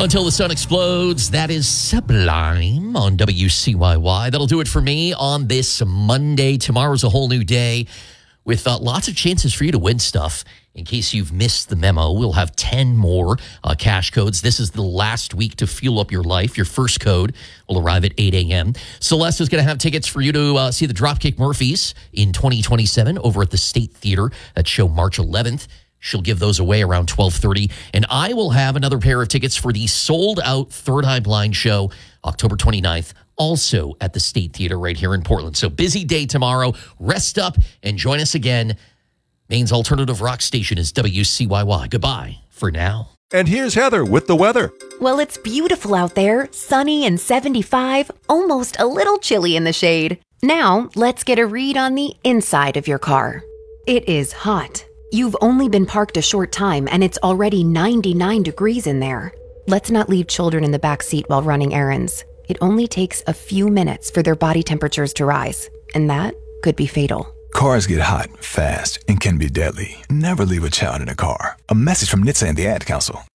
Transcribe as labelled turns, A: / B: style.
A: Until the sun explodes, that is Sublime on WCYY. That'll do it for me on this Monday. Tomorrow's a whole new day with lots of chances for you to win stuff. In case you've missed the memo, we'll have 10 more cash codes. This is the last week to fuel up your life. Your first code will arrive at 8 a.m. Celeste is going to have tickets for you to see the Dropkick Murphys in 2027 over at the State Theater. That show March 11th. She'll give those away around 12:30. And I will have another pair of tickets for the sold-out Third Eye Blind show, October 29th, also at the State Theater right here in Portland. So busy day tomorrow. Rest up and join us again. Maine's alternative rock station is WCYY. Goodbye for now.
B: And here's Heather with the weather.
C: Well, it's beautiful out there, sunny and 75, almost a little chilly in the shade. Now, let's get a read on the inside of your car. It is hot. You've only been parked a short time and it's already 99 degrees in there. Let's not leave children in the back seat while running errands. It only takes a few minutes for their body temperatures to rise, and that could be fatal.
D: Cars get hot, fast, and can be deadly. Never leave a child in a car. A message from NHTSA and the Ad Council.